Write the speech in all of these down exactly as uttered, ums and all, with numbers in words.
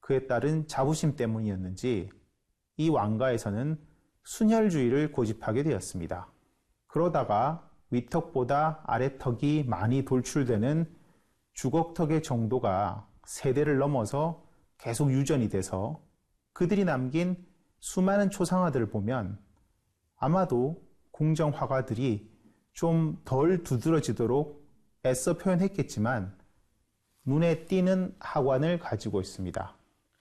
그에 따른 자부심 때문이었는지 이 왕가에서는 순혈주의를 고집하게 되었습니다. 그러다가 위턱보다 아래턱이 많이 돌출되는 주걱턱의 정도가 세대를 넘어서 계속 유전이 돼서 그들이 남긴 수많은 초상화들을 보면 아마도 궁정 화가들이 좀 덜 두드러지도록 애써 표현했겠지만 눈에 띄는 하관을 가지고 있습니다.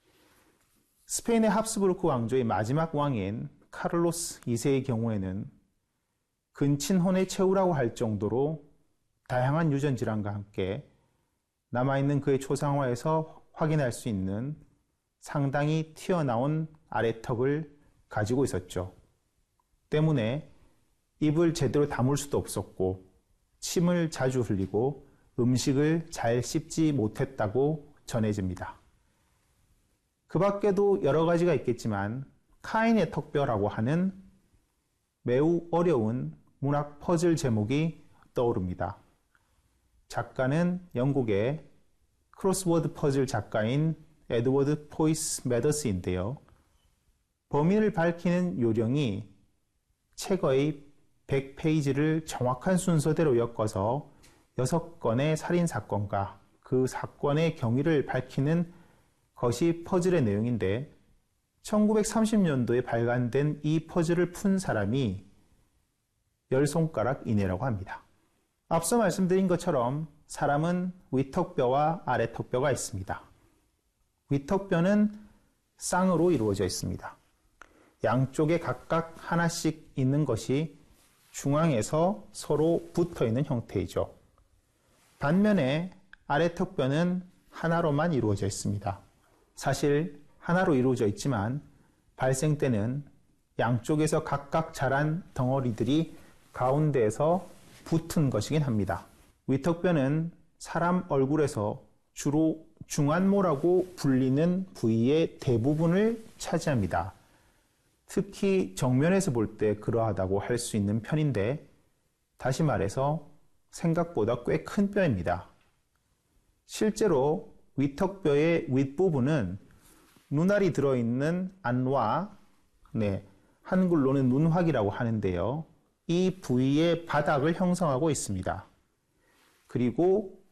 스페인의 합스부르크 왕조의 마지막 왕인 카를로스 이 세의 경우에는 근친혼의 최후라고 할 정도로 다양한 유전 질환과 함께 남아있는 그의 초상화에서 확인할 수 있는 상당히 튀어나온 아래턱을 가지고 있었죠. 때문에 입을 제대로 다물 수도 없었고 침을 자주 흘리고 음식을 잘 씹지 못했다고 전해집니다. 그 밖에도 여러 가지가 있겠지만 카인의 턱뼈라고 하는 매우 어려운 문학 퍼즐 제목이 떠오릅니다. 작가는 영국의 크로스워드 퍼즐 작가인 에드워드 포이스 매더스인데요. 범인을 밝히는 요령이 책의 백 페이지를 정확한 순서대로 엮어서 여섯 건의 살인사건과 그 사건의 경위를 밝히는 것이 퍼즐의 내용인데 천구백삼십 년도에 발간된 이 퍼즐을 푼 사람이 열 손가락 이내라고 합니다. 앞서 말씀드린 것처럼 사람은 위턱뼈와 아래턱뼈가 있습니다. 위턱뼈는 쌍으로 이루어져 있습니다. 양쪽에 각각 하나씩 있는 것이 중앙에서 서로 붙어 있는 형태이죠. 반면에 아래턱뼈는 하나로만 이루어져 있습니다. 사실 하나로 이루어져 있지만 발생 때는 양쪽에서 각각 자란 덩어리들이 가운데에서 붙은 것이긴 합니다. 위턱뼈는 사람 얼굴에서 주로 중안모라고 불리는 부위의 대부분을 차지합니다. 특히 정면에서 볼 때 그러하다고 할 수 있는 편인데 다시 말해서 생각보다 꽤 큰 뼈입니다. 실제로 위턱뼈의 윗부분은 눈알이 들어있는 안와 네, 한글로는 눈확이라고 하는데요. 이 부위의 바닥을 형성하고 있습니다. 그리고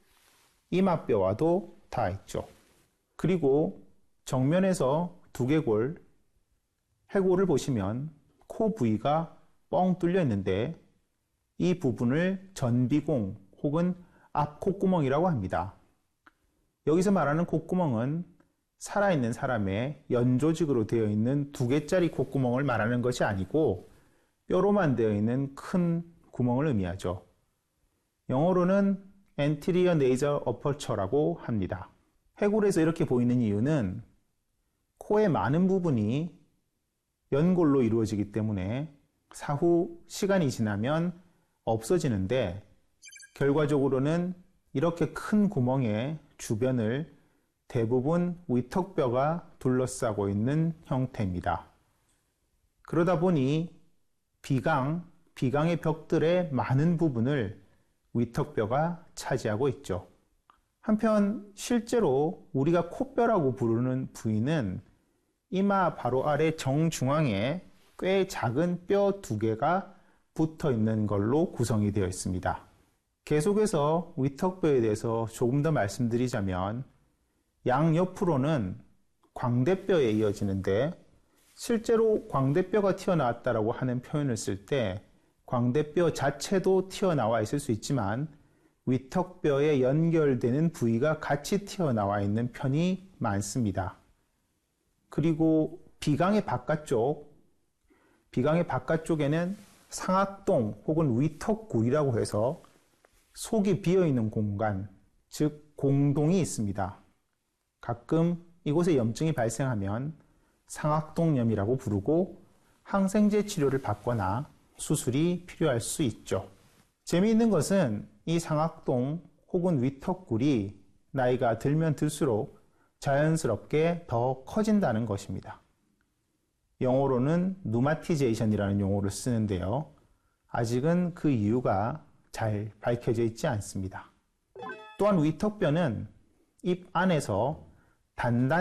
이마뼈와도 닿아 있죠. 그리고 정면에서 두개골, 해골을 보시면 코 부위가 뻥 뚫려 있는데 이 부분을 전비공 혹은 앞 콧구멍이라고 합니다. 여기서 말하는 콧구멍은 살아있는 사람의 연조직으로 되어 있는 두 개짜리 콧구멍을 말하는 것이 아니고 뼈로만 되어 있는 큰 구멍을 의미하죠. 영어로는 anterior nasal aperture라고 합니다. 해골에서 이렇게 보이는 이유는 코의 많은 부분이 연골로 이루어지기 때문에 사후 시간이 지나면 없어지는데 결과적으로는 이렇게 큰 구멍의 주변을 대부분 위턱뼈가 둘러싸고 있는 형태입니다. 그러다 보니 비강, 비강의 벽들의 많은 부분을 위턱뼈가 차지하고 있죠. 한편 실제로 우리가 코뼈라고 부르는 부위는 이마 바로 아래 정중앙에 꽤 작은 뼈 두 개가 붙어 있는 걸로 구성이 되어 있습니다. 계속해서 위턱뼈에 대해서 조금 더 말씀드리자면 양옆으로는 광대뼈에 이어지는데 실제로 광대뼈가 튀어나왔다라고 하는 표현을 쓸 때 광대뼈 자체도 튀어나와 있을 수 있지만 위턱뼈에 연결되는 부위가 같이 튀어나와 있는 편이 많습니다. 그리고 비강의 바깥쪽, 비강의 바깥쪽에는 상악동 혹은 위턱구리라고 해서 속이 비어있는 공간, 즉 공동이 있습니다. 가끔 이곳에 염증이 발생하면 상악동염이라고 부르고 항생제 치료를 받거나 수술이 필요할 수 있죠. 재미있는 것은 이 상악동 혹은 위턱굴이 나이가 들면 들수록 자연스럽게 더 커진다는 것입니다. 영어로는 누마티제이션이라는 용어를 쓰는데요. 아직은 그 이유가 잘 밝혀져 있지 않습니다. 또한 위턱뼈는 입 안에서 단단